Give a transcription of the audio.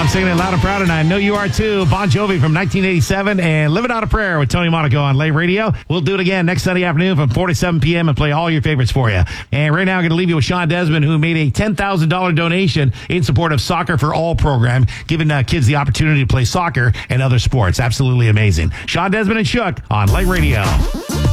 singing it loud and proud, and I know you are too. Bon Jovi from 1987 and Living Out a Prayer with Tony Monaco on Late Radio. We'll do it again next Sunday afternoon from 4 to 7 p.m. and play all your favorites for you. And right now I'm going to leave you with Sean Desmond, who made a $10,000 donation in support of Soccer for All program, giving kids the opportunity to play soccer and other sports. Absolutely amazing. Sean Desmond and Shook on Late Radio.